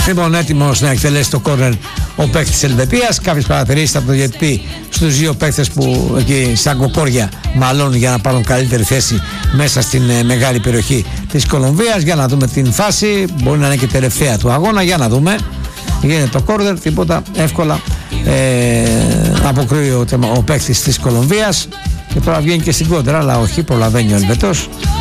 Λοιπόν, έτοιμος να εκτελέσει το κόρνερ ο παίκτης της Ελβετίας. Κάποιες παρατηρήσεις από το διαιτητή στους δύο παίκτες που εκεί σαν κοκόρια μαλώνουν για να πάρουν καλύτερη θέση μέσα στην μεγάλη περιοχή της Κολομβίας. Για να δούμε την φάση, μπορεί να είναι και τελευταία του αγώνα. Για να δούμε. Γίνεται το κόρνερ, τίποτα, εύκολα αποκρούει ο παίκτης της Κολομβίας. Και τώρα βγαίνει και στην κόντρα, αλλά όχι, προλαβαίνει ο Ελβετός.